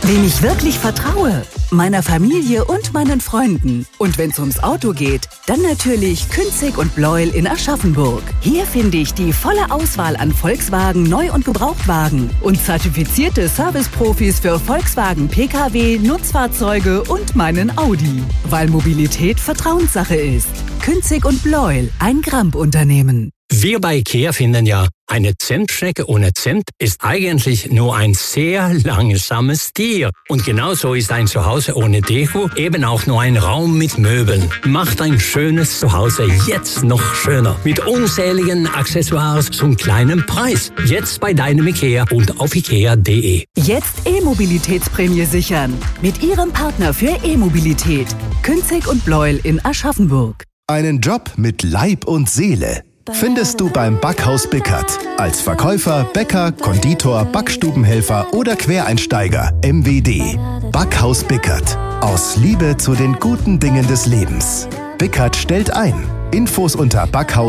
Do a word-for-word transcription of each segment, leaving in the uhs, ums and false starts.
Wem ich wirklich vertraue? Meiner Familie und meinen Freunden. Und wenn es ums Auto geht, dann natürlich Künzig und Bleuel in Aschaffenburg. Hier finde ich die volle Auswahl an Volkswagen Neu- und Gebrauchtwagen und zertifizierte Serviceprofis für Volkswagen P K W, Nutzfahrzeuge und meinen Audi. Weil Mobilität Vertrauenssache ist. Künzig und Bleuel, ein Gramp-Unternehmen. Wir bei IKEA finden ja, eine Zentstrecke ohne Cent ist eigentlich nur ein sehr langsames Tier. Und genauso ist ein Zuhause ohne Deko eben auch nur ein Raum mit Möbeln. Macht ein schönes Zuhause jetzt noch schöner. Mit unzähligen Accessoires zum kleinen Preis. Jetzt bei deinem IKEA und auf ikea punkt de. Jetzt E-Mobilitätsprämie sichern. Mit Ihrem Partner für E-Mobilität. Künzig und Bleuel in Aschaffenburg. Einen Job mit Leib und Seele findest du beim Backhaus Bickert. Als Verkäufer, Bäcker, Konditor, Backstubenhelfer oder Quereinsteiger. M W D. Backhaus Bickert. Aus Liebe zu den guten Dingen des Lebens. Bickert stellt ein. Infos unter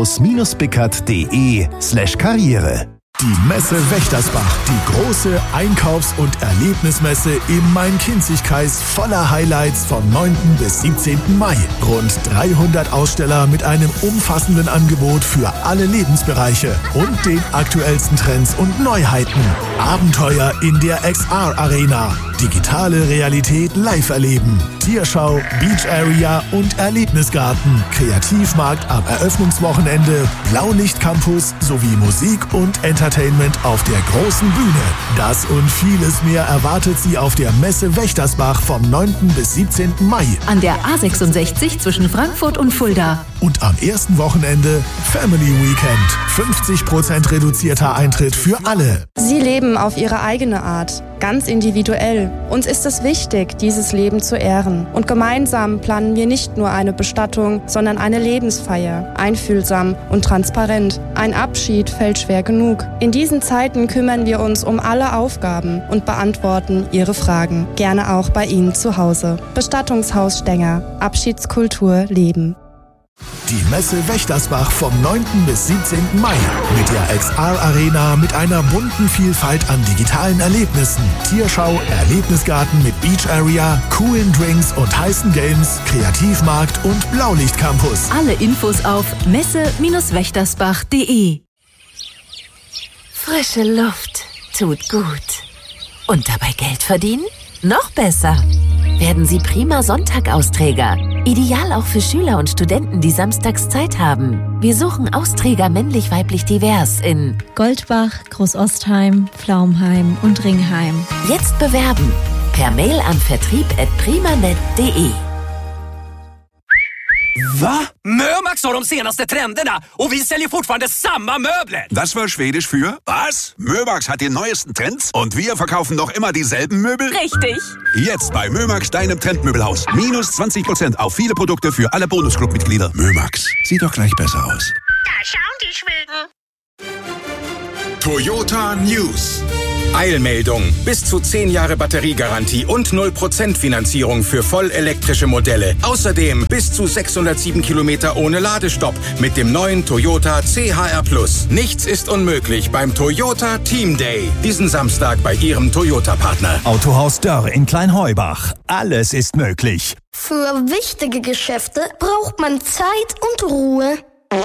backhaus-bickert.de slash Karriere. Die Messe Wächtersbach, die große Einkaufs- und Erlebnismesse im Main-Kinzig-Kreis voller Highlights vom neunten bis siebzehnten Mai. Rund dreihundert Aussteller mit einem umfassenden Angebot für alle Lebensbereiche und den aktuellsten Trends und Neuheiten. Abenteuer in der X R Arena, digitale Realität live erleben, Tierschau, Beach Area und Erlebnisgarten, Kreativmarkt am Eröffnungswochenende, Blaulicht-Campus sowie Musik und Entertainment auf der großen Bühne. Das und vieles mehr erwartet Sie auf der Messe Wächtersbach vom neunten bis siebzehnten Mai. An der A sechsundsechzig zwischen Frankfurt und Fulda. Und am ersten Wochenende Family Weekend. fünfzig Prozent reduzierter Eintritt für alle. Sie leben auf ihre eigene Art, ganz individuell. Uns ist es wichtig, dieses Leben zu ehren. Und gemeinsam planen wir nicht nur eine Bestattung, sondern eine Lebensfeier. Einfühlsam und transparent. Ein Abschied fällt schwer genug. In diesen Zeiten kümmern wir uns um alle Aufgaben und beantworten Ihre Fragen. Gerne auch bei Ihnen zu Hause. Bestattungshaus Stenger. Abschiedskultur leben. Die Messe Wächtersbach vom neunten bis siebzehnten Mai mit der X R Arena mit einer bunten Vielfalt an digitalen Erlebnissen. Tierschau, Erlebnisgarten mit Beach Area, coolen Drinks und heißen Games, Kreativmarkt und Blaulicht-Campus. Alle Infos auf messe Bindestrich wächtersbach punkt de. Frische Luft tut gut. Und dabei Geld verdienen? Noch besser. Werden Sie prima Sonntag-Austräger. Ideal auch für Schüler und Studenten, die samstags Zeit haben. Wir suchen Austräger männlich-weiblich divers in Goldbach, Großostheim, Pflaumheim und Ringheim. Jetzt bewerben. Per Mail an vertrieb at primanet punkt de. Va? Mömax har de senaste trenderna och vi säljer fortfarande samma möbler. Das war schwedisch für was? Mömax hat die neuesten Trends und wir verkaufen noch immer dieselben Möbel? Richtig. Jetzt bei Mömax, deinem Trendmöbelhaus. Minus zwanzig Prozent auf viele Produkte für alle Bonusclub-Mitglieder. Mömax, sieht doch gleich besser aus. Da schauen die Schweden. Toyota News. Eilmeldung. Bis zu zehn Jahre Batteriegarantie und null Prozent Finanzierung für vollelektrische Modelle. Außerdem bis zu sechshundertsieben Kilometer ohne Ladestopp mit dem neuen Toyota C H R Plus. Nichts ist unmöglich beim Toyota Team Day. Diesen Samstag bei Ihrem Toyota-Partner. Autohaus Dörr in Kleinheubach. Alles ist möglich. Für wichtige Geschäfte braucht man Zeit und Ruhe.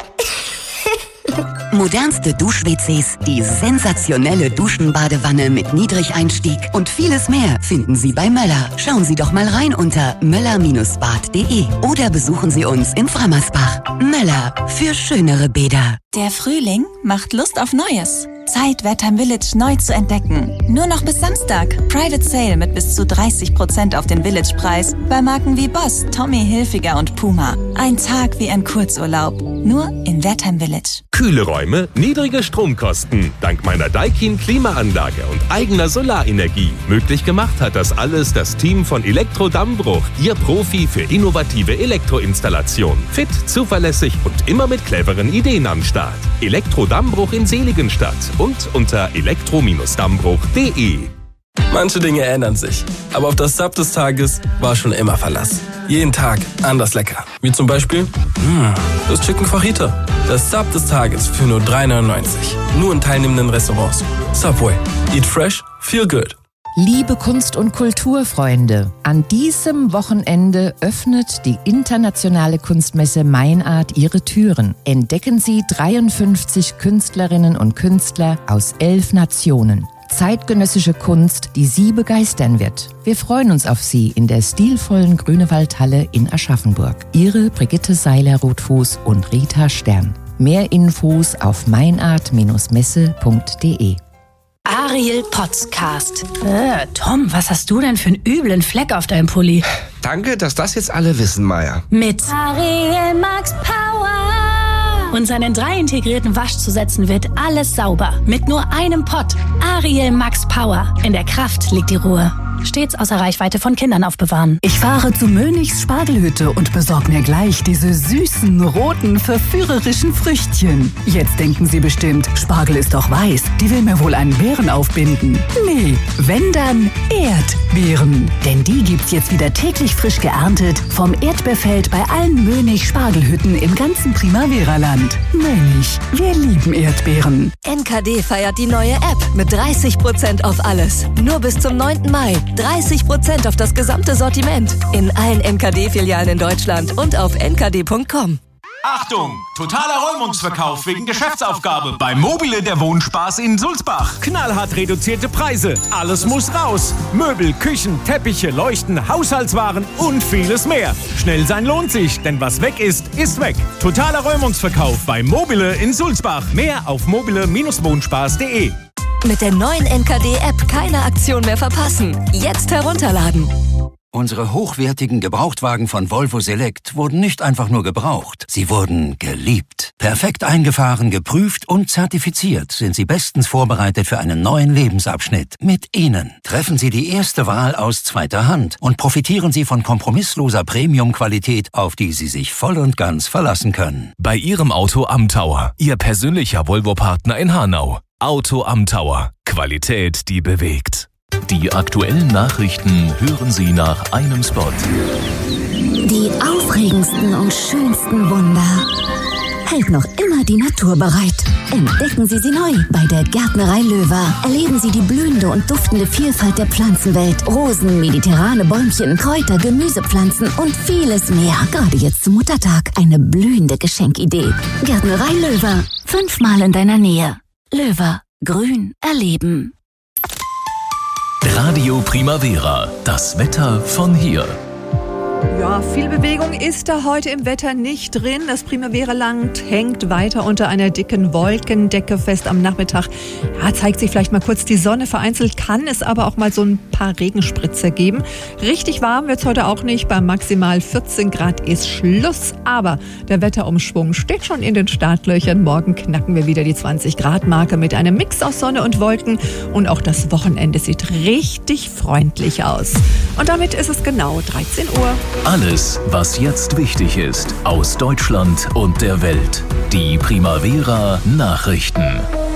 Modernste Dusch-W Cs, die sensationelle Duschenbadewanne mit Niedrigeinstieg und vieles mehr finden Sie bei Möller. Schauen Sie doch mal rein unter möller Bindestrich bad punkt de oder besuchen Sie uns in Frammersbach. Möller, für schönere Bäder. Der Frühling macht Lust auf Neues. Zeit, Wertheim Village neu zu entdecken. Nur noch bis Samstag. Private Sale mit bis zu dreißig Prozent auf den Village-Preis bei Marken wie Boss, Tommy Hilfiger und Puma. Ein Tag wie ein Kurzurlaub. Nur in Wertheim Village. Kühle Räume, niedrige Stromkosten. Dank meiner Daikin Klimaanlage und eigener Solarenergie. Möglich gemacht hat das alles das Team von Elektro Dammbruch. Ihr Profi für innovative Elektroinstallation. Fit, zuverlässig und immer mit cleveren Ideen am Start. Elektro Dammbruch in Seligenstadt und unter elektro Bindestrich dammbruch punkt de. Manche Dinge ändern sich, aber auf das Sub des Tages war schon immer Verlass. Jeden Tag anders lecker. Wie zum Beispiel mh, das Chicken Fajita. Das Sub des Tages für nur drei neunundneunzig. Nur in teilnehmenden Restaurants. Subway. Eat fresh, feel good. Liebe Kunst- und Kulturfreunde, an diesem Wochenende öffnet die internationale Kunstmesse Meinart ihre Türen. Entdecken Sie dreiundfünfzig Künstlerinnen und Künstler aus elf Nationen. Zeitgenössische Kunst, die Sie begeistern wird. Wir freuen uns auf Sie in der stilvollen Grünewaldhalle in Aschaffenburg. Ihre Brigitte Seiler-Rothfuß und Rita Stern. Mehr Infos auf meinart Messe punkt de. Ariel Podcast. Äh, Tom, was hast du denn für einen üblen Fleck auf deinem Pulli? Danke, dass das jetzt alle wissen, Maya. Mit Ariel Max Power. Und seinen drei integrierten Waschzusätzen wird alles sauber. Mit nur einem Pott. Ariel Max Power. In der Kraft liegt die Ruhe. Stets außer Reichweite von Kindern aufbewahren. Ich fahre zu Mönichs Spargelhütte und besorg mir gleich diese süßen, roten, verführerischen Früchtchen. Jetzt denken Sie bestimmt, Spargel ist doch weiß. Die will mir wohl einen Beeren aufbinden. Nee, wenn dann Erdbeeren. Denn die gibt's jetzt wieder täglich frisch geerntet vom Erdbeerfeld bei allen Mönig Spargelhütten im ganzen Primavera-Land. Mönig, wir lieben Erdbeeren. N K D feiert die neue App mit dreißig Prozent auf alles. Nur bis zum neunten Mai. dreißig Prozent auf das gesamte Sortiment. In allen N K D-Filialen in Deutschland und auf n k d punkt com. Achtung! Totaler Räumungsverkauf wegen Geschäftsaufgabe bei Mobile der Wohnspaß in Sulzbach. Knallhart reduzierte Preise. Alles muss raus. Möbel, Küchen, Teppiche, Leuchten, Haushaltswaren und vieles mehr. Schnell sein lohnt sich, denn was weg ist, ist weg. Totaler Räumungsverkauf bei Mobile in Sulzbach. Mehr auf mobile Bindestrich wohnspaß punkt de. Mit der neuen N K D-App keine Aktion mehr verpassen. Jetzt herunterladen. Unsere hochwertigen Gebrauchtwagen von Volvo Select wurden nicht einfach nur gebraucht, sie wurden geliebt. Perfekt eingefahren, geprüft und zertifiziert sind sie bestens vorbereitet für einen neuen Lebensabschnitt. Mit ihnen treffen Sie die erste Wahl aus zweiter Hand und profitieren Sie von kompromissloser Premium-Qualität, auf die Sie sich voll und ganz verlassen können. Bei Ihrem Auto am Tower, Ihr persönlicher Volvo-Partner in Hanau. Auto am Tower. Qualität, die bewegt. Die aktuellen Nachrichten hören Sie nach einem Spot. Die aufregendsten und schönsten Wunder hält noch immer die Natur bereit. Entdecken Sie sie neu bei der Gärtnerei Löwer. Erleben Sie die blühende und duftende Vielfalt der Pflanzenwelt. Rosen, mediterrane Bäumchen, Kräuter, Gemüsepflanzen und vieles mehr. Gerade jetzt zum Muttertag eine blühende Geschenkidee. Gärtnerei Löwer. Fünfmal in deiner Nähe. Löwer. Grün erleben. Radio Primavera. Das Wetter von hier. Ja, viel Bewegung ist da heute im Wetter nicht drin. Das Primavera-Land hängt weiter unter einer dicken Wolkendecke fest am Nachmittag. Ja, zeigt sich vielleicht mal kurz die Sonne. Vereinzelt kann es aber auch mal so ein paar Regenspritzer geben. Richtig warm wird es heute auch nicht. Bei maximal vierzehn Grad ist Schluss. Aber der Wetterumschwung steht schon in den Startlöchern. Morgen knacken wir wieder die zwanzig Grad Marke mit einem Mix aus Sonne und Wolken. Und auch das Wochenende sieht richtig freundlich aus. Und damit ist es genau dreizehn Uhr. Alles, was jetzt wichtig ist, aus Deutschland und der Welt. Die Primavera Nachrichten.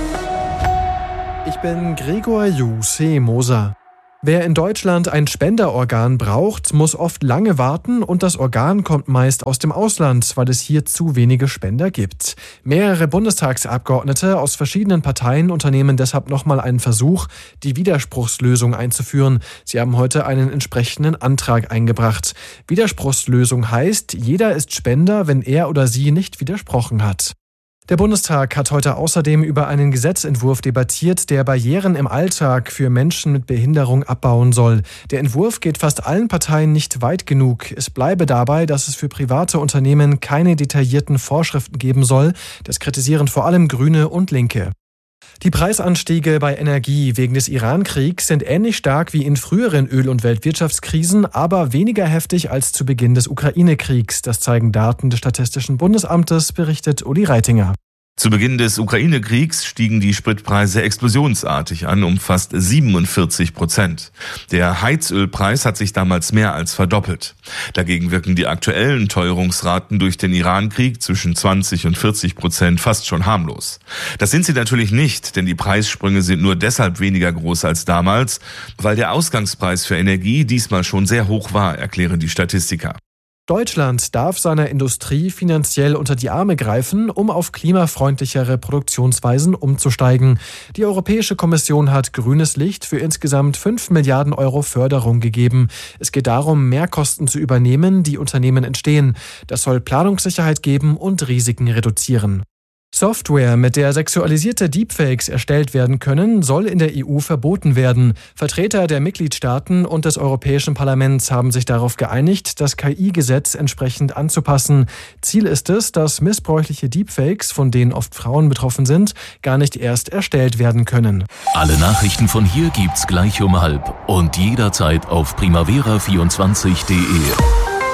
Ich bin Gregor Juse Moser. Wer in Deutschland ein Spenderorgan braucht, muss oft lange warten und das Organ kommt meist aus dem Ausland, weil es hier zu wenige Spender gibt. Mehrere Bundestagsabgeordnete aus verschiedenen Parteien unternehmen deshalb nochmal einen Versuch, die Widerspruchslösung einzuführen. Sie haben heute einen entsprechenden Antrag eingebracht. Widerspruchslösung heißt, jeder ist Spender, wenn er oder sie nicht widersprochen hat. Der Bundestag hat heute außerdem über einen Gesetzentwurf debattiert, der Barrieren im Alltag für Menschen mit Behinderung abbauen soll. Der Entwurf geht fast allen Parteien nicht weit genug. Es bleibe dabei, dass es für private Unternehmen keine detaillierten Vorschriften geben soll. Das kritisieren vor allem Grüne und Linke. Die Preisanstiege bei Energie wegen des Iran-Kriegs sind ähnlich stark wie in früheren Öl- und Weltwirtschaftskrisen, aber weniger heftig als zu Beginn des Ukraine-Kriegs. Das zeigen Daten des Statistischen Bundesamtes, berichtet Uli Reitinger. Zu Beginn des Ukraine-Kriegs stiegen die Spritpreise explosionsartig an, um fast siebenundvierzig Prozent. Der Heizölpreis hat sich damals mehr als verdoppelt. Dagegen wirken die aktuellen Teuerungsraten durch den Iran-Krieg zwischen zwanzig und vierzig Prozent fast schon harmlos. Das sind sie natürlich nicht, denn die Preissprünge sind nur deshalb weniger groß als damals, weil der Ausgangspreis für Energie diesmal schon sehr hoch war, erklären die Statistiker. Deutschland darf seiner Industrie finanziell unter die Arme greifen, um auf klimafreundlichere Produktionsweisen umzusteigen. Die Europäische Kommission hat grünes Licht für insgesamt fünf Milliarden Euro Förderung gegeben. Es geht darum, Mehrkosten zu übernehmen, die Unternehmen entstehen. Das soll Planungssicherheit geben und Risiken reduzieren. Software, mit der sexualisierte Deepfakes erstellt werden können, soll in der E U verboten werden. Vertreter der Mitgliedstaaten und des Europäischen Parlaments haben sich darauf geeinigt, das K I-Gesetz entsprechend anzupassen. Ziel ist es, dass missbräuchliche Deepfakes, von denen oft Frauen betroffen sind, gar nicht erst erstellt werden können. Alle Nachrichten von hier gibt's gleich um halb und jederzeit auf primavera vierundzwanzig punkt de.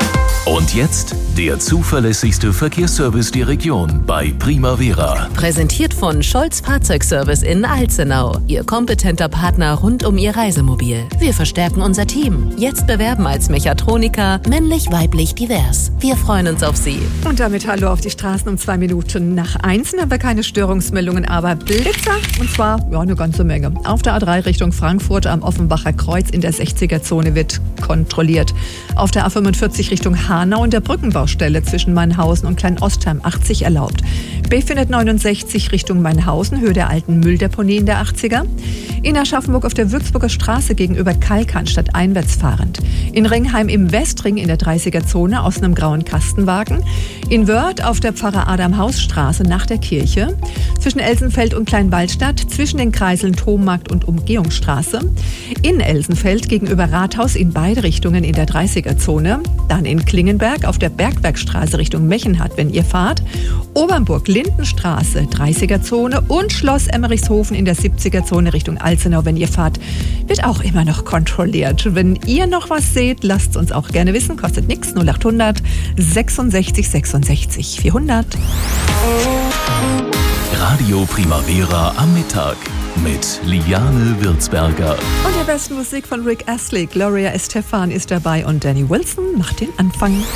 Und jetzt der zuverlässigste Verkehrsservice der Region bei Primavera. Präsentiert von Scholz Fahrzeugservice in Alzenau. Ihr kompetenter Partner rund um Ihr Reisemobil. Wir verstärken unser Team. Jetzt bewerben als Mechatroniker, männlich, weiblich, divers. Wir freuen uns auf Sie. Und damit hallo auf die Straßen um zwei Minuten nach eins. Haben wir keine Störungsmeldungen, aber Blitzer. Und zwar ja, eine ganze Menge. Auf der A drei Richtung Frankfurt am Offenbacher Kreuz in der sechziger-Zone wird kontrolliert. Auf der A fünfundvierzig Richtung Hanau und der Brückenbaustelle zwischen Mainhausen und Kleinostheim achtzig erlaubt. B vierhundertneunundsechzig Richtung Mainhausen, Höhe der alten Mülldeponie in der achtziger. In Aschaffenburg auf der Würzburger Straße gegenüber Kalkannstadt einwärts fahrend. In Ringheim im Westring in der dreißiger-Zone aus einem grauen Kastenwagen. In Wörth auf der Pfarrer-Adam-Haus-Straße nach der Kirche. Zwischen Elsenfeld und Kleinwaldstadt, zwischen den Kreiseln Thommarkt und Umgehungsstraße. In Elsenfeld gegenüber Rathaus in beide Richtungen in der dreißiger-Zone. Dann in Klingenberg auf der Bergwerkstraße Richtung Mechenhardt, wenn ihr fahrt. Obernburg-Lindenstraße, dreißiger-Zone und Schloss Emmerichshofen in der siebziger-Zone Richtung Alzenau, wenn ihr fahrt, wird auch immer noch kontrolliert. Wenn ihr noch was seht, lasst uns auch gerne wissen. Kostet nichts. null achthundert sechsundsechzig sechsundsechzig vierhundert. Radio Primavera am Mittag mit Liane Würzberger. Und der besten Musik von Rick Astley. Gloria Estefan ist dabei und Danny Wilson macht den Anfang.